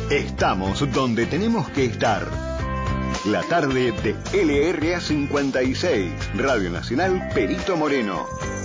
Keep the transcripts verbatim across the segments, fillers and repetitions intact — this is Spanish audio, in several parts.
Estamos donde tenemos que estar. La tarde de L R A cincuenta y seis, Radio Nacional Perito Moreno.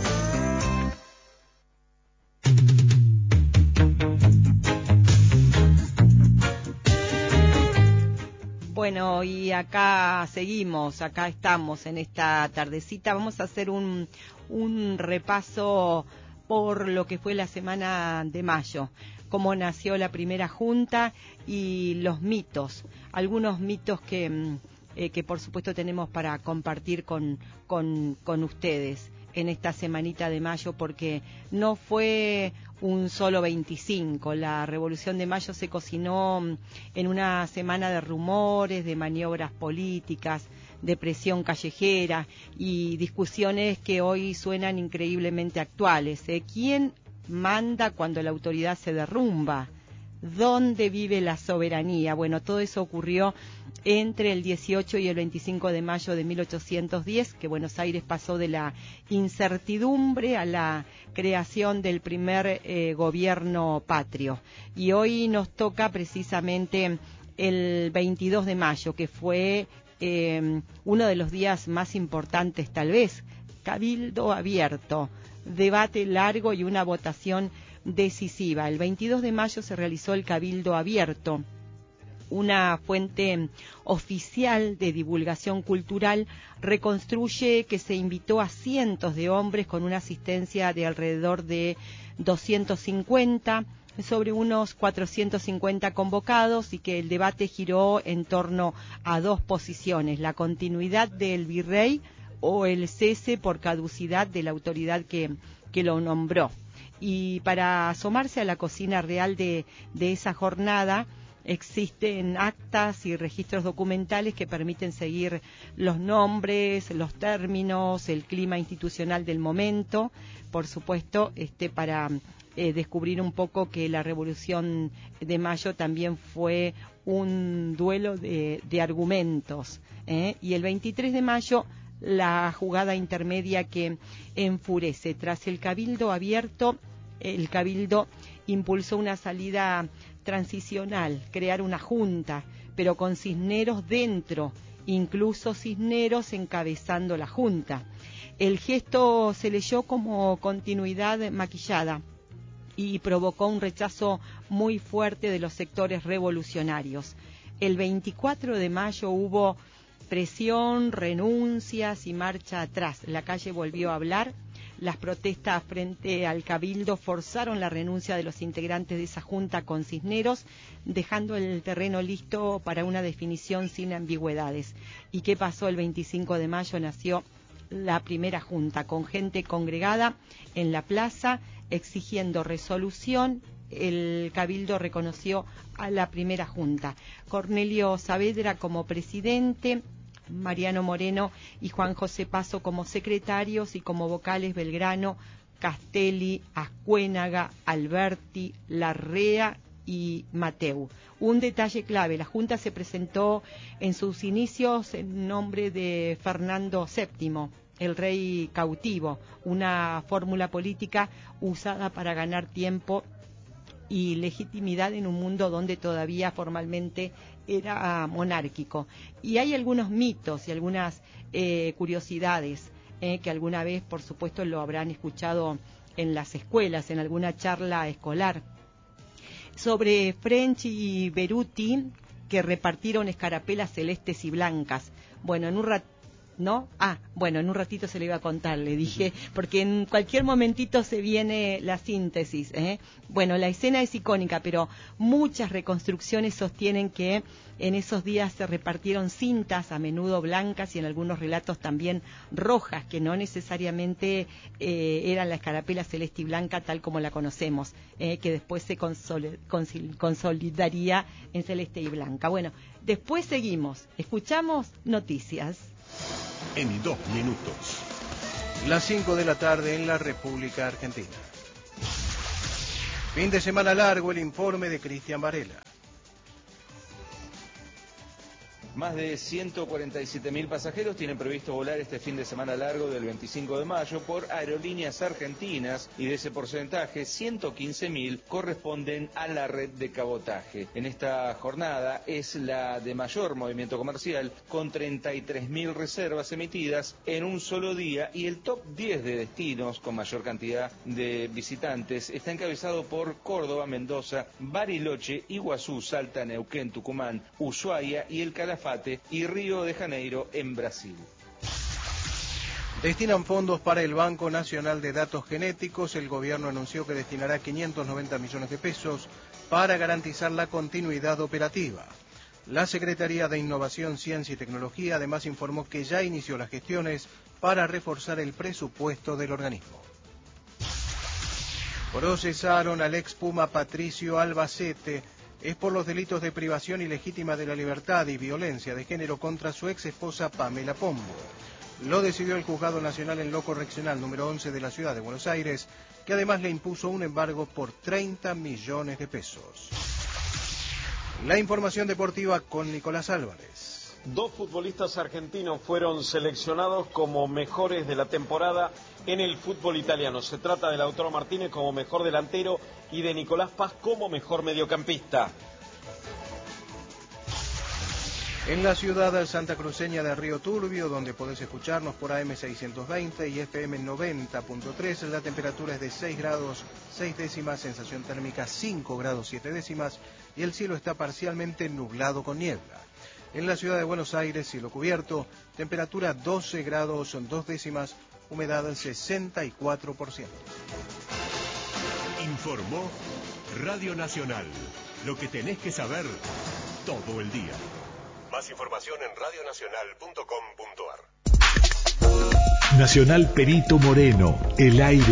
Bueno, y acá seguimos, acá estamos en esta tardecita. Vamos a hacer un, un repaso por lo que fue la semana de mayo, cómo nació la primera junta y los mitos, algunos mitos que, eh, que por supuesto tenemos para compartir con, con, con ustedes en esta semanita de mayo, porque no fue un solo veinticinco, la Revolución de Mayo se cocinó en una semana de rumores, de maniobras políticas, de presión callejera y discusiones que hoy suenan increíblemente actuales. ¿eh? ¿Quién manda cuando la autoridad se derrumba? ¿Dónde vive la soberanía? Bueno, todo eso ocurrió entre el dieciocho y el veinticinco de mayo de mil ochocientos diez, que Buenos Aires pasó de la incertidumbre a la creación del primer eh, gobierno patrio. Y hoy nos toca precisamente el veintidós de mayo, que fue eh, uno de los días más importantes tal vez. Cabildo abierto, debate largo y una votación decisiva. El veintidós de mayo se realizó el Cabildo Abierto, una fuente oficial de divulgación cultural reconstruye que se invitó a cientos de hombres con una asistencia de alrededor de doscientos cincuenta, sobre unos cuatrocientos cincuenta convocados, y que el debate giró en torno a dos posiciones: la continuidad del virrey o el cese por caducidad de la autoridad que, que lo nombró. Y para asomarse a la cocina real de, de esa jornada, existen actas y registros documentales que permiten seguir los nombres, los términos, el clima institucional del momento, por supuesto, este, para eh, descubrir un poco que la Revolución de Mayo también fue un duelo de, de argumentos. ¿eh? Y el veintitrés de mayo, la jugada intermedia que enfurece. Tras el Cabildo Abierto, el Cabildo impulsó una salida transicional, crear una junta, pero con Cisneros dentro, incluso Cisneros encabezando la junta. El gesto se leyó como continuidad maquillada y provocó un rechazo muy fuerte de los sectores revolucionarios. El veinticuatro de mayo hubo presión, renuncias y marcha atrás. La calle volvió a hablar. Las protestas frente al Cabildo forzaron la renuncia de los integrantes de esa junta con Cisneros, dejando el terreno listo para una definición sin ambigüedades. ¿Y qué pasó el veinticinco de mayo? Nació la primera junta, con gente congregada en la plaza exigiendo resolución. El Cabildo reconoció a la primera junta. Cornelio Saavedra como presidente, Mariano Moreno y Juan José Paso como secretarios, y como vocales Belgrano, Castelli, Ascuénaga, Alberti, Larrea y Mateu. Un detalle clave: la Junta se presentó en sus inicios en nombre de Fernando séptimo, el rey cautivo, una fórmula política usada para ganar tiempo y legitimidad en un mundo donde todavía formalmente era monárquico. Y hay algunos mitos y algunas eh, curiosidades eh, que alguna vez, por supuesto, lo habrán escuchado en las escuelas, en alguna charla escolar, sobre French y Beruti, que repartieron escarapelas celestes y blancas. Bueno, en un rato ¿no? Ah, bueno, en un ratito se le iba a contar, le dije, porque en cualquier momentito se viene la síntesis, ¿eh? Bueno, la escena es icónica, pero muchas reconstrucciones sostienen que en esos días se repartieron cintas, a menudo blancas y en algunos relatos también rojas, que no necesariamente eh, eran la escarapela celeste y blanca tal como la conocemos, eh, que después se consol- consil- consolidaría en celeste y blanca. Bueno, después seguimos, escuchamos noticias. En dos minutos. Las cinco de la tarde en la República Argentina. Fin de semana largo, el informe de Cristian Varela. Más de ciento cuarenta y siete mil pasajeros tienen previsto volar este fin de semana largo del veinticinco de mayo por aerolíneas argentinas y de ese porcentaje, ciento quince mil corresponden a la red de cabotaje. En esta jornada es la de mayor movimiento comercial, con treinta y tres mil reservas emitidas en un solo día, y el top diez de destinos con mayor cantidad de visitantes está encabezado por Córdoba, Mendoza, Bariloche, Iguazú, Salta, Neuquén, Tucumán, Ushuaia y el Calafate y Río de Janeiro en Brasil. Destinan fondos para el Banco Nacional de Datos Genéticos. El gobierno anunció que destinará quinientos noventa millones de pesos para garantizar la continuidad operativa. La Secretaría de Innovación, Ciencia y Tecnología además informó que ya inició las gestiones para reforzar el presupuesto del organismo. Procesaron al ex Puma Patricio Albacete. Es por los delitos de privación ilegítima de la libertad y violencia de género contra su ex esposa Pamela Pombo. Lo decidió el Juzgado Nacional en lo Correccional número once de la Ciudad de Buenos Aires, que además le impuso un embargo por treinta millones de pesos. La información deportiva con Nicolás Álvarez. Dos futbolistas argentinos fueron seleccionados como mejores de la temporada en el fútbol italiano. Se trata de Lautaro Martínez como mejor delantero y de Nicolás Paz como mejor mediocampista. En la ciudad santacruceña de Río Turbio, donde podés escucharnos por A M seiscientos veinte y F M noventa punto tres, la temperatura es de seis grados seis décimas, sensación térmica cinco grados siete décimas y el cielo está parcialmente nublado con niebla. En la ciudad de Buenos Aires, cielo cubierto, temperatura doce grados dos décimas, humedad sesenta y cuatro por ciento. Informó Radio Nacional. Lo que tenés que saber todo el día. Más información en radio nacional punto com punto a r. Nacional Perito Moreno, el aire